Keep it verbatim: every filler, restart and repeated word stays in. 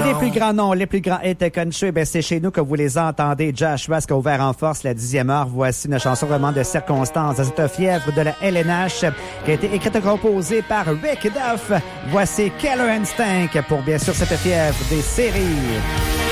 Les plus grands noms, les plus grands hits country, ben c'est chez nous que vous les entendez. Joshua qui a ouvert en force la dixième heure. Voici une chanson vraiment de circonstance. Cette fièvre de la L N H qui a été écrite et composée par Rick Duff. Voici Killer Instinct pour bien sûr cette fièvre des séries.